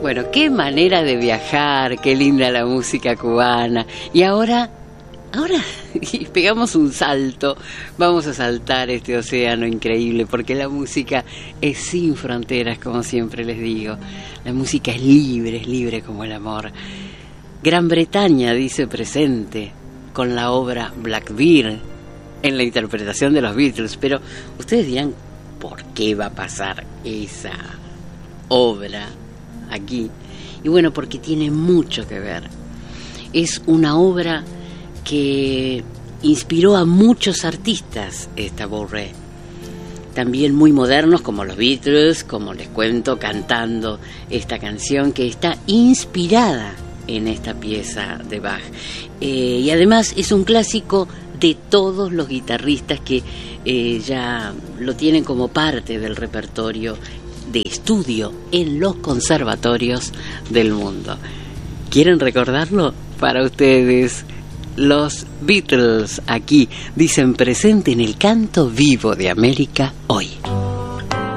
Bueno, qué manera de viajar, qué linda la música cubana. Y ahora pegamos un salto, vamos a saltar este océano increíble, porque la música es sin fronteras, como siempre les digo. La música es libre como el amor. Gran Bretaña dice presente con la obra Blackbird en la interpretación de los Beatles, pero ustedes dirán, ¿por qué va a pasar esa obra aquí? Y bueno, porque tiene mucho que ver. Es una obra que inspiró a muchos artistas, esta Bourré, también muy modernos como los Beatles, como les cuento, cantando esta canción que está inspirada en esta pieza de Bach. Y además es un clásico de todos los guitarristas que ya lo tienen como parte del repertorio de estudio en los conservatorios del mundo. ¿Quieren recordarlo? Para ustedes, los Beatles aquí dicen presente en el canto vivo de América hoy.